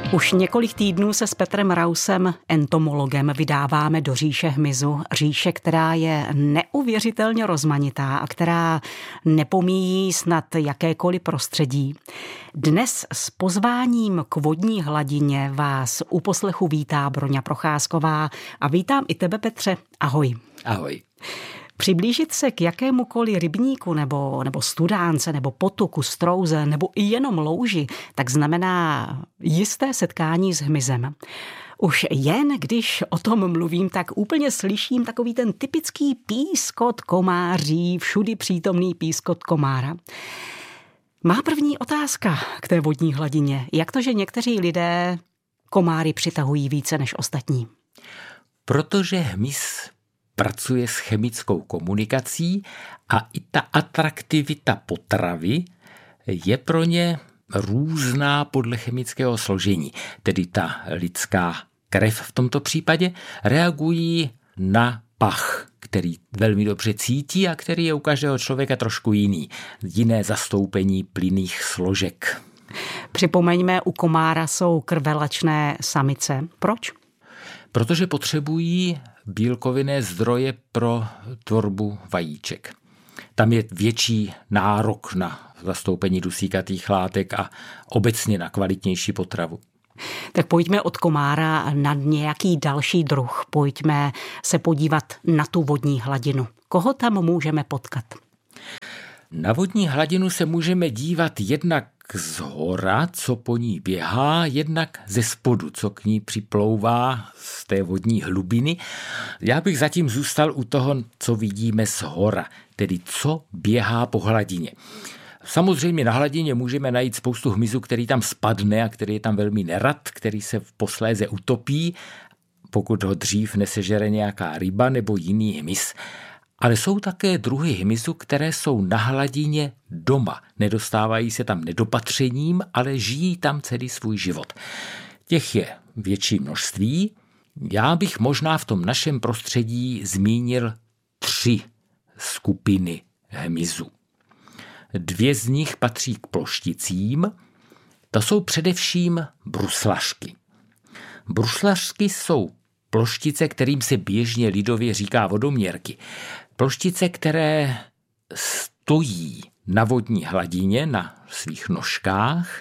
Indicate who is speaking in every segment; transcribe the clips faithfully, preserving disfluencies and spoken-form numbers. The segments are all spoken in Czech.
Speaker 1: Už několik týdnů se s Petrem Rausem, entomologem, vydáváme do říše hmyzu. Říše, která je neuvěřitelně rozmanitá a která nepomíjí snad jakékoliv prostředí. Dnes s pozváním k vodní hladině vás u poslechu vítá Broňa Procházková a vítám i tebe, Petře. Ahoj.
Speaker 2: Ahoj.
Speaker 1: Přiblížit se k jakémukoliv rybníku nebo, nebo studánce nebo potoku, strouze nebo i jenom louži, tak znamená jisté setkání s hmyzem. Už jen když o tom mluvím, tak úplně slyším takový ten typický pískot komáří, všudy přítomný pískot komára. Má první otázka k té vodní hladině. Jak to, že někteří lidé komáry přitahují více než ostatní?
Speaker 2: Protože hmyz pracuje s chemickou komunikací a i ta atraktivita potravy je pro ně různá podle chemického složení. Tedy ta lidská krev v tomto případě reagují na pach, který velmi dobře cítí a který je u každého člověka trošku jiný. Jiné zastoupení plynných složek.
Speaker 1: Připomeňme, u komára jsou krvelačné samice. Proč?
Speaker 2: Protože potřebují bílkovinné zdroje pro tvorbu vajíček. Tam je větší nárok na zastoupení dusíkatých látek a obecně na kvalitnější potravu.
Speaker 1: Tak pojďme od komára na nějaký další druh. Pojďme se podívat na tu vodní hladinu. Koho tam můžeme potkat?
Speaker 2: Na vodní hladinu se můžeme dívat jednak z hora, co po ní běhá, jednak ze spodu, co k ní připlouvá z té vodní hlubiny. Já bych zatím zůstal u toho, co vidíme z hora, tedy co běhá po hladině. Samozřejmě na hladině můžeme najít spoustu hmyzu, který tam spadne a který je tam velmi nerad, který se posléze utopí, pokud ho dřív nesežere nějaká ryba nebo jiný hmyz. Ale jsou také druhy hmyzu, které jsou na hladině doma. Nedostávají se tam nedopatřením, ale žijí tam celý svůj život. Těch je větší množství. Já bych možná v tom našem prostředí zmínil tři skupiny hmyzu. Dvě z nich patří k plošticím. To jsou především bruslařky. Bruslařky jsou ploštice, kterým se běžně lidově říká vodoměrky. Ploštice, které stojí na vodní hladině, na svých nožkách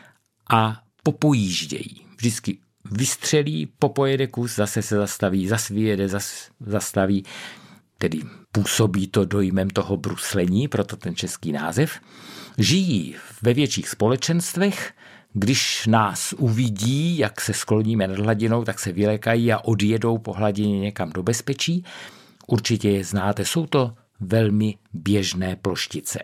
Speaker 2: a popojíždějí. Vždycky vystřelí, popojede kus, zase se zastaví, zase vyjede, zase zastaví. Tedy působí to dojmem toho bruslení, proto ten český název. Žijí ve větších společenstvech. Když nás uvidí, jak se skloníme nad hladinou, tak se vylekají a odjedou po hladině někam do bezpečí. Určitě je znáte, jsou to velmi běžné ploštice.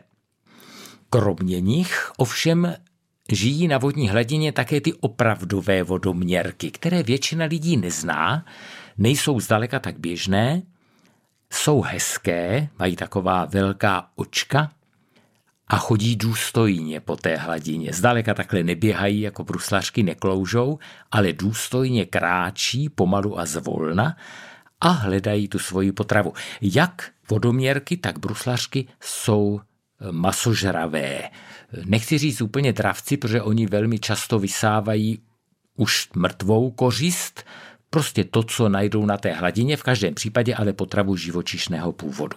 Speaker 2: Kromě nich ovšem žijí na vodní hladině také ty opravdové vodoměrky, které většina lidí nezná, nejsou zdaleka tak běžné, jsou hezké, mají taková velká očka, a chodí důstojně po té hladině. Zdaleka takhle neběhají jako bruslařky, nekloužou, ale důstojně kráčí pomalu a zvolna a hledají tu svoji potravu. Jak vodoměrky, tak bruslařky jsou masožravé. Nechci říct úplně dravci, protože oni velmi často vysávají už mrtvou kořist, prostě to, co najdou na té hladině, v každém případě ale potravu živočišného původu.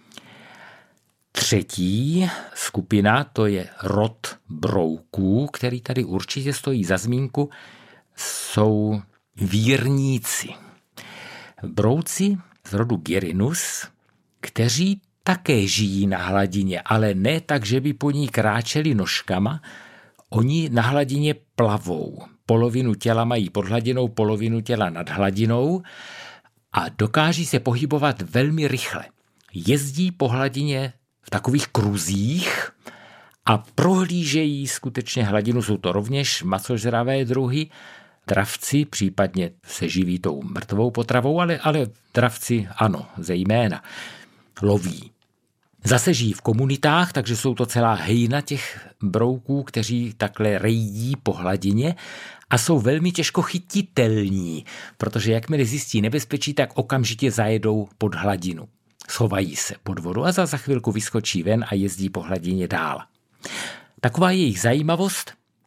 Speaker 2: Třetí skupina, to je rod brouků, který tady určitě stojí za zmínku, jsou vírníci. Brouci z rodu Gyrhinus, kteří také žijí na hladině, ale ne tak, že by po ní kráčeli nožkama, oni na hladině plavou. Polovinu těla mají pod hladinou, polovinu těla nad hladinou a dokáží se pohybovat velmi rychle. Jezdí po hladině v takových kruzích a prohlížejí skutečně hladinu. Jsou to rovněž masožravé druhy, dravci, případně se živí tou mrtvou potravou, ale, ale dravci ano, zejména loví. Zase žijí v komunitách, takže jsou to celá hejna těch brouků, kteří takhle rejdí po hladině a jsou velmi těžko chytitelní, protože jakmile zjistí nebezpečí, tak okamžitě zajedou pod hladinu. Schovají se pod vodu a za, za chvilku vyskočí ven a jezdí po hladině dál. Taková je jejich zajímavost.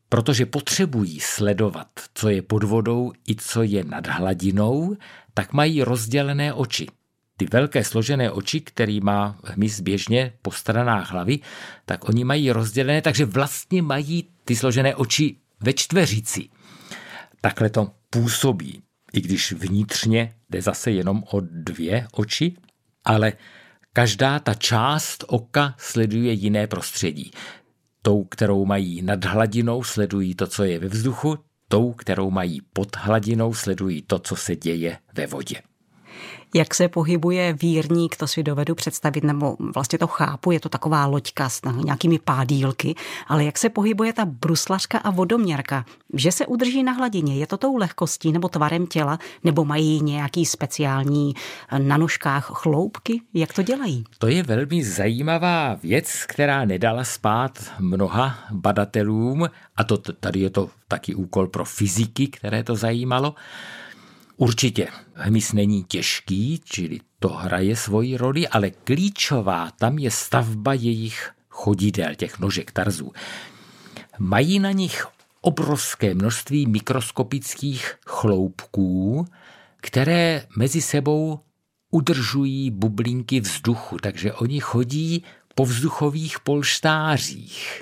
Speaker 2: protože potřebují sledovat, co je pod vodou i co je nad hladinou, tak mají rozdělené oči. Ty velké složené oči, který má hmyz běžně po stranách hlavy, tak oni mají rozdělené, takže vlastně mají ty složené oči ve čtveřici. Takhle to působí, i když vnitřně jde zase jenom o dvě oči, ale každá ta část oka sleduje jiné prostředí. Tou, kterou mají nad hladinou, sledují to, co je ve vzduchu, tou, kterou mají pod hladinou, sledují to, co se děje ve vodě.
Speaker 1: Jak se pohybuje vírník, to si dovedu představit, nebo vlastně to chápu, je to taková loďka s nějakými pádílky, ale jak se pohybuje ta bruslařka a vodoměrka? Že se udrží na hladině, je to tou lehkostí nebo tvarem těla, nebo mají nějaký speciální na nožkách chloupky? Jak to dělají?
Speaker 2: To je velmi zajímavá věc, která nedala spát mnoha badatelům, a to tady je to taky úkol pro fyziky, které to zajímalo. Určitě hmyz není těžký, čili to hraje svoji roli, ale klíčová tam je stavba jejich chodidel, těch nožek, tarzů. Mají na nich obrovské množství mikroskopických chloupků, které mezi sebou udržují bublinky vzduchu, takže oni chodí po vzduchových polštářích.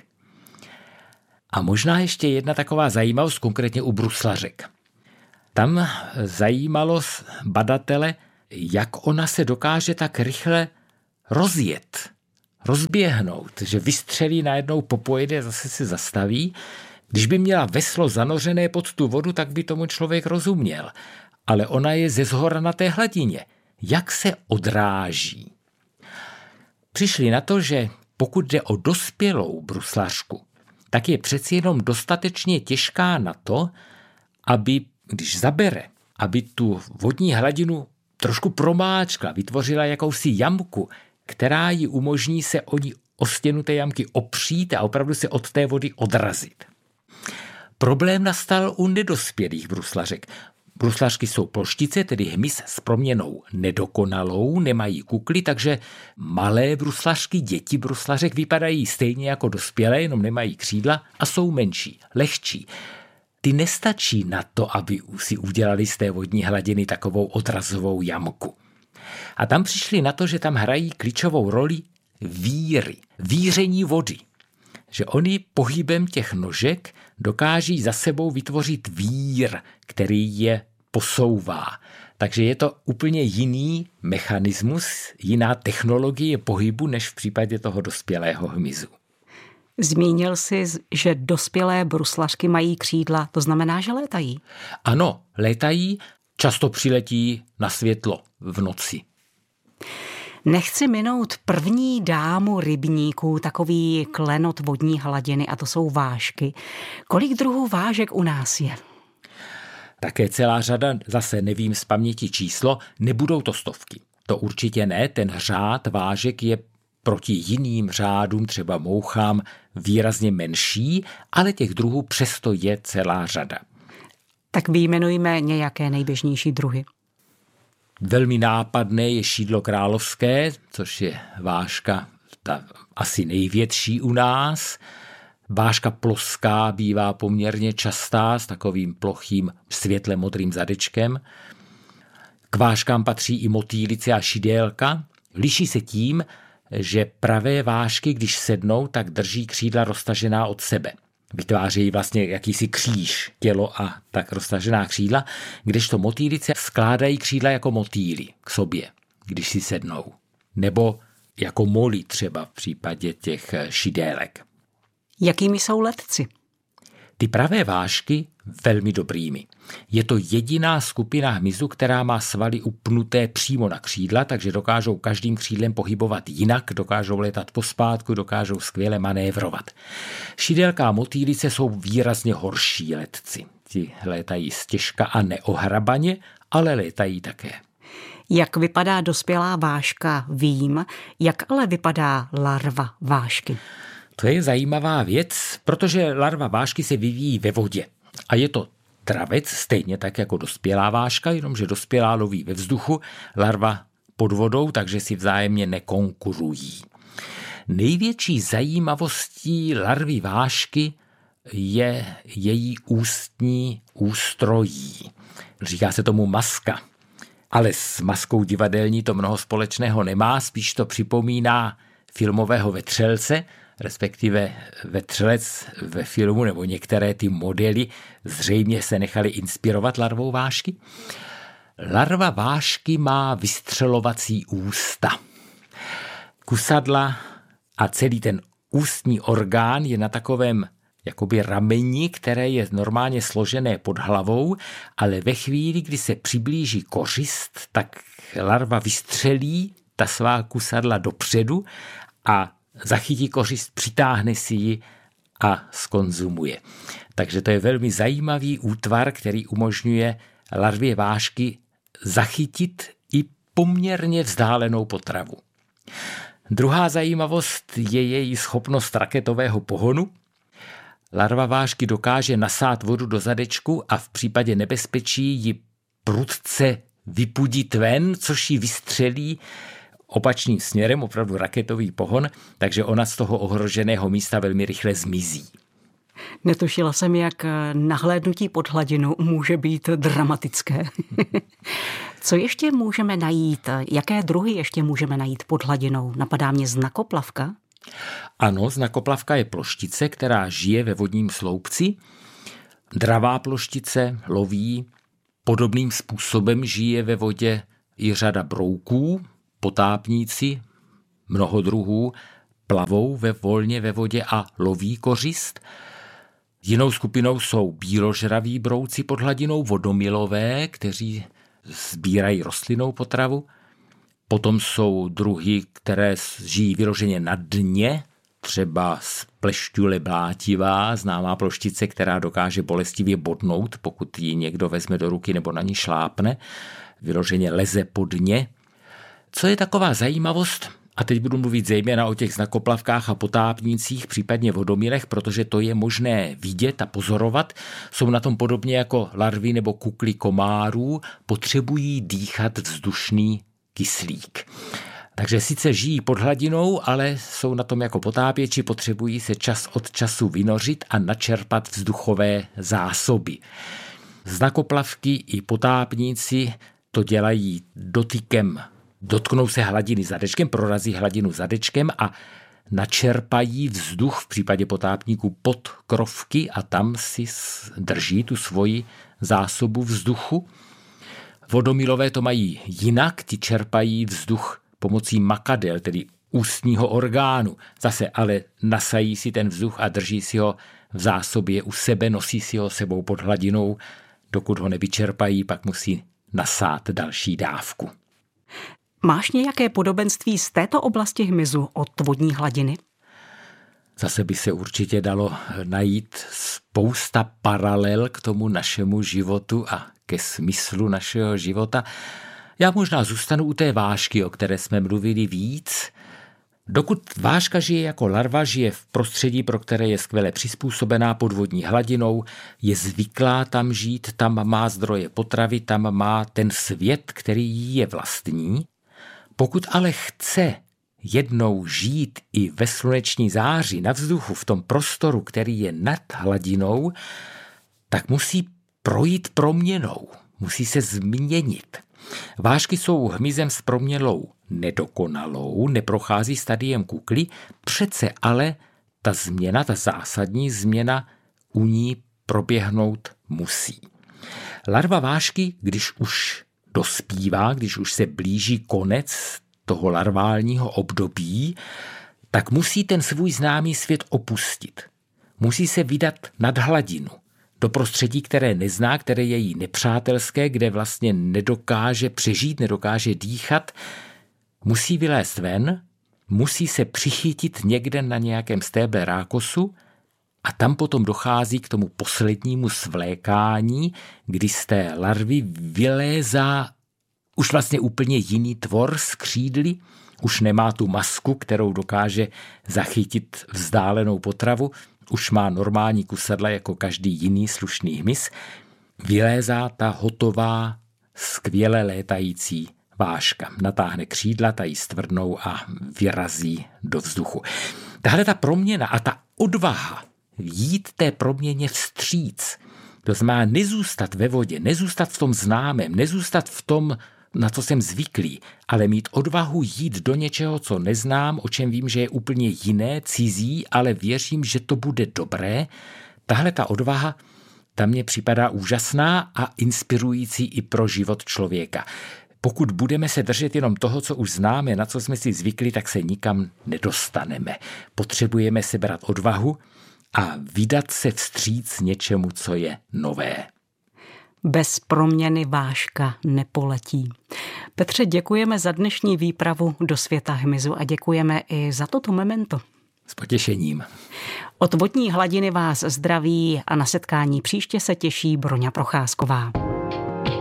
Speaker 2: A možná ještě jedna taková zajímavost, konkrétně u bruslařek. Tam zajímalo badatele, jak ona se dokáže tak rychle rozjet, rozběhnout, že vystřelí najednou, popojede, zase se zastaví. Když by měla veslo zanořené pod tu vodu, tak by tomu člověk rozuměl. Ale ona je ze zhora na té hladině. Jak se odráží? Přišli na to, že pokud jde o dospělou bruslařku, tak je přeci jenom dostatečně těžká na to, aby když zabere, aby tu vodní hladinu trošku promáčkla, vytvořila jakousi jamku, která ji umožní se o ní o stěnu té jamky opřít a opravdu se od té vody odrazit. Problém nastal u nedospělých bruslařek. Bruslařky jsou ploštice, tedy hmyz s proměnou nedokonalou, nemají kukly, takže malé bruslařky, děti bruslařek vypadají stejně jako dospělé, jenom nemají křídla a jsou menší, lehčí. Ty nestačí na to, aby si udělali z té vodní hladiny takovou odrazovou jamku. A tam přišli na to, že tam hrají klíčovou roli víry, víření vody. Že oni pohybem těch nožek dokáží za sebou vytvořit vír, který je posouvá. Takže je to úplně jiný mechanismus, jiná technologie pohybu, než v případě toho dospělého hmyzu.
Speaker 1: Zmínil jsi, že dospělé bruslařky mají křídla, to znamená, že létají?
Speaker 2: Ano, létají, často přiletí na světlo v noci.
Speaker 1: Nechci minout první dámu rybníků, takový klenot vodní hladiny, a to jsou vážky. Kolik druhů vážek u nás je?
Speaker 2: Také celá řada, zase nevím z paměti číslo, nebudou to stovky. To určitě ne, ten řád vážek je proti jiným řádům, třeba mouchám, výrazně menší, ale těch druhů přesto je celá řada.
Speaker 1: Tak vyjmenujme nějaké nejběžnější druhy.
Speaker 2: Velmi nápadné je šídlo královské, což je vážka ta asi největší u nás. Vážka ploská bývá poměrně častá s takovým plochým světle modrým zadečkem. K vážkám patří i motýlice a šidélka. Liší se tím, že pravé vážky, když sednou, tak drží křídla roztažená od sebe. Vytvářejí vlastně jakýsi kříž, tělo a tak roztažená křídla, kdežto motýlice skládají křídla jako motýly k sobě, když si sednou. Nebo jako moly třeba v případě těch šidélek.
Speaker 1: Jakými jsou letci?
Speaker 2: Ty pravé vážky velmi dobrými. Je to jediná skupina hmyzu, která má svaly upnuté přímo na křídla, takže dokážou každým křídlem pohybovat jinak, dokážou letat pospátku, dokážou skvěle manévrovat. Šidélka a motýlice jsou výrazně horší letci. Ti létají stěžka a neohrabaně, ale létají také.
Speaker 1: Jak vypadá dospělá vážka, vím. Jak ale vypadá larva vážky?
Speaker 2: To je zajímavá věc, protože larva vážky se vyvíjí ve vodě. A je to dravec, stejně tak jako dospělá vážka, jenomže dospělá loví ve vzduchu, larva pod vodou, takže si vzájemně nekonkurují. Největší zajímavostí larvy vážky je její ústní ústrojí. Říká se tomu maska. Ale s maskou divadelní to mnoho společného nemá, spíš to připomíná filmového vetřelce, respektive vetřelec ve filmu, nebo některé ty modely zřejmě se nechaly inspirovat larvou vášky. Larva vášky má vystřelovací ústa. Kusadla a celý ten ústní orgán je na takovém jakoby rameni, které je normálně složené pod hlavou, ale ve chvíli, kdy se přiblíží kořist, tak larva vystřelí ta svá kusadla dopředu a zachytí kořist, přitáhne si ji a skonzumuje. Takže to je velmi zajímavý útvar, který umožňuje larvě vášky zachytit i poměrně vzdálenou potravu. Druhá zajímavost je její schopnost raketového pohonu. Larva vášky dokáže nasát vodu do zadečku a v případě nebezpečí ji prudce vypudit ven, což ji vystřelí opačným směrem, opravdu raketový pohon, takže ona z toho ohroženého místa velmi rychle zmizí.
Speaker 1: Netušila jsem, jak nahlédnutí pod hladinu může být dramatické. Co ještě můžeme najít? Jaké druhy ještě můžeme najít pod hladinou? Napadá mě znakoplavka?
Speaker 2: Ano, znakoplavka je ploštice, která žije ve vodním sloupci. Dravá ploštice loví. Podobným způsobem žije ve vodě i řada brouků. Potápníci, mnoho druhů, plavou ve volně ve vodě a loví kořist. Jinou skupinou jsou bíložraví brouci pod hladinou, vodomilové, kteří sbírají rostlinnou potravu. Potom jsou druhy, které žijí vyloženě na dně, třeba splešťule blátivá, známá ploštice, která dokáže bolestivě bodnout, pokud ji někdo vezme do ruky nebo na ní šlápne, vyloženě leze po dně. Co je taková zajímavost, a teď budu mluvit zejména o těch znakoplavkách a potápnících, případně vodomilech, protože to je možné vidět a pozorovat, jsou na tom podobně jako larvy nebo kukly komárů, potřebují dýchat vzdušný kyslík. Takže sice žijí pod hladinou, ale jsou na tom jako potápěči, potřebují se čas od času vynořit a načerpat vzduchové zásoby. Znakoplavky i potápníci to dělají dotykem, dotknou se hladiny zadečkem, prorazí hladinu zadečkem a načerpají vzduch v případě potápníků pod krovky a tam si drží tu svoji zásobu vzduchu. Vodomilové to mají jinak, ti čerpají vzduch pomocí makadel, tedy ústního orgánu. Zase ale nasají si ten vzduch a drží si ho v zásobě u sebe, nosí si ho sebou pod hladinou. Dokud ho nevyčerpají, pak musí nasát další dávku.
Speaker 1: Máš nějaké podobenství z této oblasti hmyzu od vodní hladiny?
Speaker 2: Zase by se určitě dalo najít spousta paralel k tomu našemu životu a ke smyslu našeho života. Já možná zůstanu u té vášky, o které jsme mluvili víc. Dokud váška žije jako larva, žije v prostředí, pro které je skvěle přizpůsobená podvodní hladinou, je zvyklá tam žít, tam má zdroje potravy, tam má ten svět, který jí je vlastní. Pokud ale chce jednou žít i ve sluneční záři, na vzduchu, v tom prostoru, který je nad hladinou, tak musí projít proměnou, musí se změnit. Vášky jsou hmyzem s proměnlou nedokonalou, neprochází stadiem kukly, přece ale ta změna, ta zásadní změna u ní proběhnout musí. Larva vášky, když už dospívá, když už se blíží konec toho larválního období, tak musí ten svůj známý svět opustit. Musí se vydat nad hladinu, do prostředí, které nezná, které je jí nepřátelské, kde vlastně nedokáže přežít, nedokáže dýchat. Musí vylézt ven, musí se přichytit někde na nějakém stéble rákosu a tam potom dochází k tomu poslednímu svlékání, kdy z té larvy vylézá už vlastně úplně jiný tvor s křídly, už nemá tu masku, kterou dokáže zachytit vzdálenou potravu, už má normální kusadla jako každý jiný slušný hmyz, vylézá ta hotová, skvěle létající váška. Natáhne křídla, ta jí stvrdnou a vyrazí do vzduchu. Tahle ta proměna a ta odvaha jít té proměně vstříc. To znamená nezůstat ve vodě, nezůstat v tom známém, nezůstat v tom, na co jsem zvyklý, ale mít odvahu jít do něčeho, co neznám, o čem vím, že je úplně jiné, cizí, ale věřím, že to bude dobré. Tahle ta odvaha, ta mně připadá úžasná a inspirující i pro život člověka. Pokud budeme se držet jenom toho, co už známe, na co jsme si zvykli, tak se nikam nedostaneme. Potřebujeme si brát odvahu a vydat se vstříc něčemu, co je nové.
Speaker 1: Bez proměny váška nepoletí. Petře, děkujeme za dnešní výpravu do světa hmyzu a děkujeme i za toto memento.
Speaker 2: S potěšením.
Speaker 1: Od vodní hladiny vás zdraví a na setkání příště se těší Broňa Procházková.